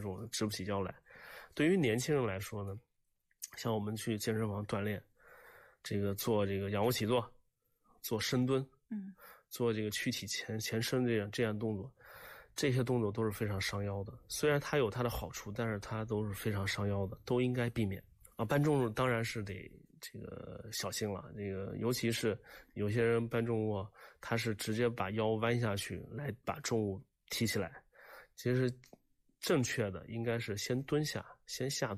重直不起腰来。对于年轻人来说呢，像我们去健身房锻炼，这个做这个仰卧起坐，做深蹲，做这个躯体前伸这样动作，这些动作都是非常伤腰的。虽然它有它的好处，但是它都是非常伤腰的，都应该避免。搬重物当然是得这个小心了，这个尤其是有些人搬重物，他是直接把腰弯下去来把重物提起来。其实正确的应该是先蹲下，先下